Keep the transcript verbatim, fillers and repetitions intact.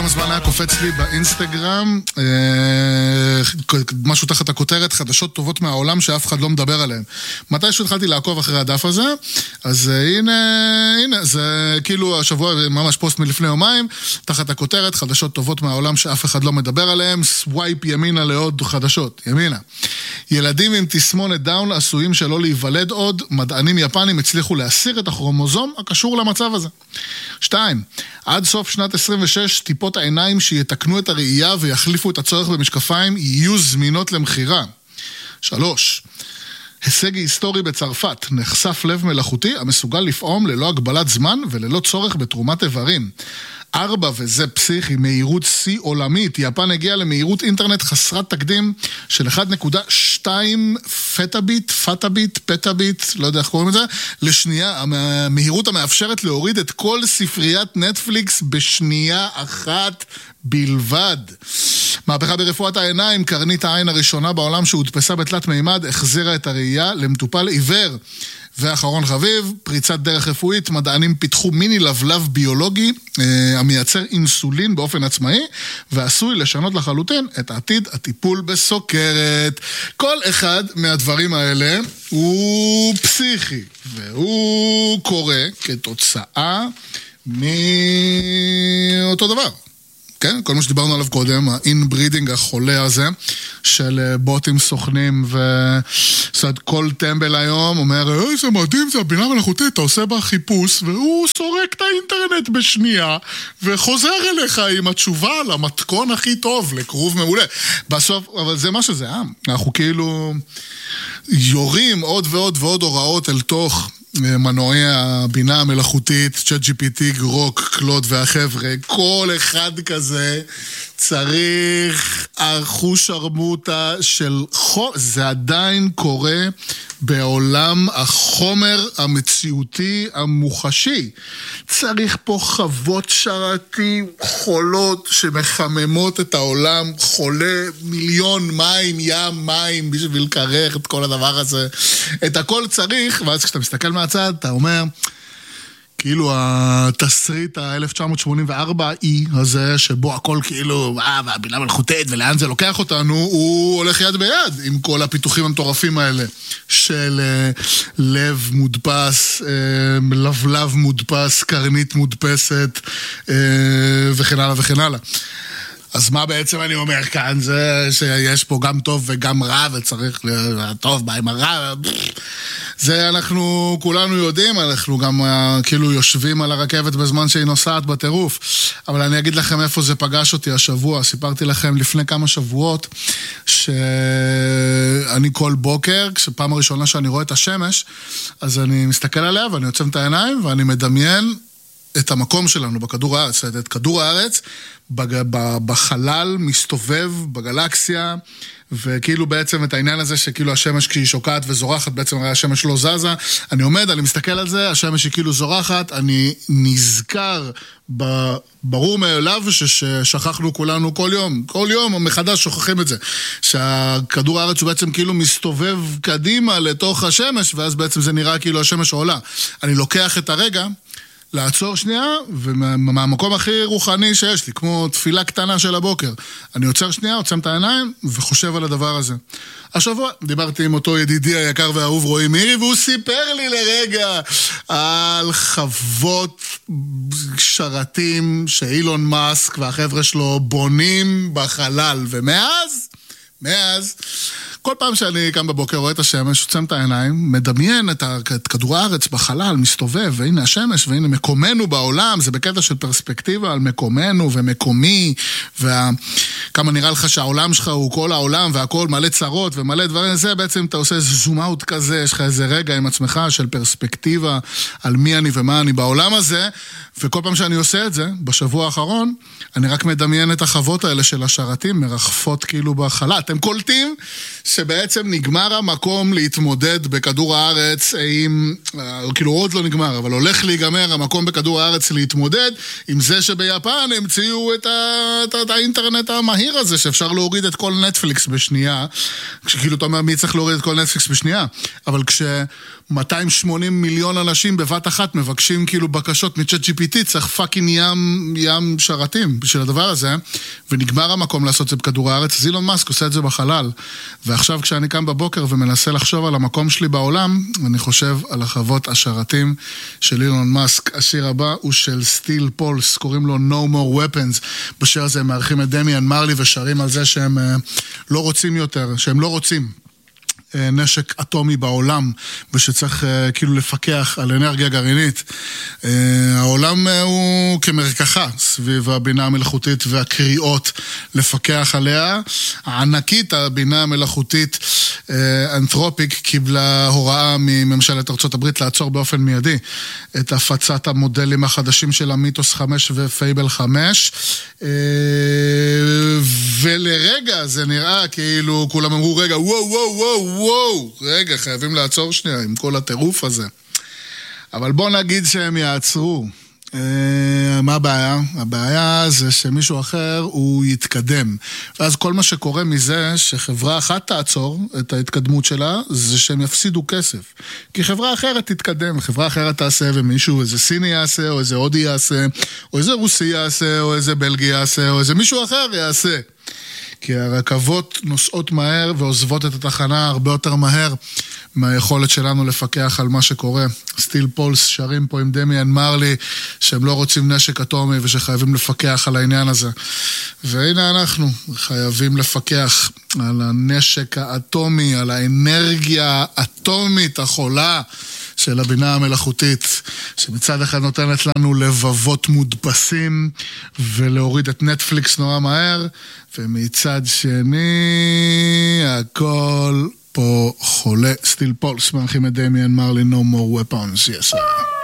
כמה זמן היה קופץ לי באינסטגרם, משהו תחת הכותרת, חדשות טובות מהעולם שאף אחד לא מדבר עליהן. מתישהו התחלתי לעקוב אחרי הדף הזה, אז הנה, הנה, זה כאילו השבוע, ממש פוסט מלפני יומיים, תחת הכותרת, חדשות טובות מהעולם שאף אחד לא מדבר עליהן, סווייפ ימינה לעוד חדשות, ימינה. ילדים עם תסמונת דאון עשויים שלא להיוולד עוד, מדענים יפנים הצליחו להסיר את הכרומוזום הקשור למצב הזה. שתיים, עד סוף שנת עשרים ושש, טיפות העיניים שיתקנו את הראייה ויחליפו את הצורך במשקפיים יהיו זמינות למחירה. שלוש, הישג היסטורי בצרפת, נחשף לב מלאכותי המסוגל לפעום ללא הגבלת זמן וללא צורך בתרומת איברים. ארבע, וזה פסיכי, מהירות שיא עולמית. יפן הגיעה למהירות אינטרנט חסרת תקדים של אחת נקודה שתיים פטאביט, פטאביט, פטאביט, לא יודע איך קוראים את זה, לשנייה, המהירות המאפשרת להוריד את כל ספריית נטפליקס בשנייה אחת בלבד. מהפכה ברפואת העיניים, קרנית העין הראשונה בעולם שהודפסה בתלת מימד, החזירה את הראייה למטופל עיוור. ואחרון חביב, פריצת דרך רפואית, מדענים פיתחו מיני לבלב ביולוגי, אה, המייצר אינסולין באופן עצמאי, ועשוי לשנות לחלוטין את עתיד הטיפול בסוכרת. כל אחד מהדברים האלה הוא פסיכי, והוא קורה כתוצאה מאותו דבר. כן? כל מה שדיברנו עליו קודם, האינברידינג החולה הזה, של בוטים סוכנים, וכל טמבל היום אומר, אוי, זה מדהים, זה הבינה מלאכותית, אתה עושה בה חיפוש, והוא סורק את האינטרנט בשנייה, וחוזר אליך עם התשובה למתכון הכי טוב, לקרוב מעולה. בסוף, אבל זה מה שזה, אה? אנחנו כאילו יורים עוד ועוד ועוד הוראות אל תוך מנועי הבינה המלאכותית, צ'אט ג'י פי טי, גרוק, קלוד והחבר'ה, כל אחד כזה צריך אחוש ארמוטה של חומר, זה עדיין קורה בעולם החומר המציאותי המוחשי. צריך פה חוות שרתים חולות שמחממות את העולם, חולה מיליון מים, ים מים, בשביל קרח את כל הדבר הזה. את הכל צריך, ואז כשאתה מסתכל מהצד, אתה אומר, כאילו התסריט ה-אלף תשע מאות שמונים וארבע אי הזה, שבו הכל כאילו, אה, והבינה מלאכותית, ולאן זה לוקח אותנו, הוא הולך יד ביד עם כל הפיתוחים המטורפים האלה, של uh, לב מודפס, uh, לבלב מודפס, קרנית מודפסת, uh, וכן הלאה וכן הלאה. אז מה בעצם אני אומר כאן? זה שיש פה גם טוב וגם רע, וצריך טוב בא עם הרע. זה אנחנו כולנו יודעים, אנחנו גם כאילו יושבים על הרכבת בזמן שהיא נוסעת בטירוף. אבל אני אגיד לכם איפה זה פגש אותי השבוע. סיפרתי לכם לפני כמה שבועות, שאני כל בוקר, כשפעם הראשונה שאני רואה את השמש, אז אני מסתכל עליה ואני יוצא את העיניים ואני מדמיין את המקום שלנו בכדור הארץ, את כדור הארץ, בחלל מסתובב, בגלקסיה, וכאילו בעצם את העניין הזה שכאילו השמש כשהיא שוקעת וזורחת, בעצם הרי השמש לא זזה, אני עומד, אני מסתכל על זה, השמש היא כאילו זורחת, אני נזכר ברור מאליו ששכחנו כולנו כל יום, כל יום מחדש שוכחים את זה, שהכדור הארץ הוא בעצם כאילו מסתובב קדימה לתוך השמש, ואז בעצם זה נראה כאילו השמש עולה. אני לוקח את הרגע, לעצור שנייה, ומהמקום הכי רוחני שיש לי, כמו תפילה קטנה של הבוקר, אני עוצר שנייה, עוצם את העיניים, וחושב על הדבר הזה. השבוע דיברתי עם אותו ידידי היקר והאהוב רועי מירי, והוא סיפר לי לרגע על חוות שרתים שאילון מאסק והחבר'ה שלו בונים בחלל, ומאז, מאז, כל פעם שאני קם בבוקר רואה את השמש, עוצם את העיניים, מדמיין את, ה- את כדור הארץ בחלל, מסתובב, והנה השמש, והנה מקומנו בעולם, זה בקטע של פרספקטיבה על מקומנו ומקומי, וכמה נראה לך שהעולם שלך הוא כל העולם, והכל מלא צרות ומלא דברים, זה בעצם אתה עושה איזה זום אאוט כזה, יש לך איזה רגע עם עצמך של פרספקטיבה על מי אני ומה אני בעולם הזה, וכל פעם שאני עושה את זה, בשבוע האחרון, אני רק מדמיין את החוות האלה של השרתים, מרחפות כאילו בחלל. אתם קולטים שבעצם נגמר המקום להתמודד בכדור הארץ עם, כאילו עוד לא נגמר, אבל הולך להיגמר המקום בכדור הארץ להתמודד עם זה שביפן המציאו את, ה, את, את האינטרנט המהיר המהיר הזה שאפשר להוריד את כל נטפליקס בשנייה, כשכאילו אתה אומר מי צריך להוריד את כל נטפליקס בשנייה, אבל כש-מאתיים ושמונים מיליון אנשים בבת אחת מבקשים כאילו בקשות מצ'אט ג'י פי טי, צריך פאקינג ים, ים שרתים בשביל הדבר הזה, ונגמר המקום לעשות את זה בכדור הארץ, אז אילון מאסק עושה את זה בחלל, ועכשיו כשאני קם בבוקר ומנסה לחשוב על המקום שלי בעולם, אני חושב על החוות השרתים של אילון מאסק. השיר הבא הוא של סטיל פולס, קוראים לו No More Weapons, בשיר הזה הם מארחים את דמיאן מרלי ושרים על זה שהם לא רוצים יותר, שהם לא רוצים נשק אטומי בעולם, ושצריך כאילו לפקח על אנרגיה גרעינית. העולם הוא כמרקחה סביב הבינה המלאכותית והקריאות לפקח עליה. הענקית, הבינה המלאכותית אנתרופיק, קיבלה הוראה מממשלת ארצות הברית לעצור באופן מיידי את הפצת המודלים החדשים של המיתוס חמש ופייבל חמש, ולרגע זה נראה כאילו כולם אמרו רגע וואו וואו וואו וואו, רגע, חייבים לעצור שנייה עם כל הטירוף הזה. אבל בוא נגיד שהם יעצרו. מה הבעיה? הבעיה זה שמישהו אחר הוא יתקדם. ואז כל מה שקורה מזה שחברה אחת תעצור את ההתקדמות שלה, זה שהם יפסידו כסף. כי חברה אחרת תתקדם, חברה אחרת תעשה, ומישהו, איזה סיני יעשה, או איזה הודי יעשה, או איזה רוסי יעשה, או איזה בלגי יעשה, או איזה מישהו אחר יעשה. כי הרכבות נוסעות מהר ועוזבות את התחנה הרבה יותר מהר מהיכולת שלנו לפקח על מה שקורה. סטיל פולס שרים פה עם דמיאן מרלי שהם לא רוצים נשק אטומי ושחייבים לפקח על העניין הזה. והנה אנחנו חייבים לפקח על הנשק האטומי, על האנרגיה האטומית החולה של הבינה המלאכותית, שמצד אחד נותנת לנו לבבות מודפסים ולהוריד את נטפליקס נורא מהר, ומצד שני הכל פה חולה. סטיל פולס מארחים את דמיאן מרלי, No More Weapons, yes sir.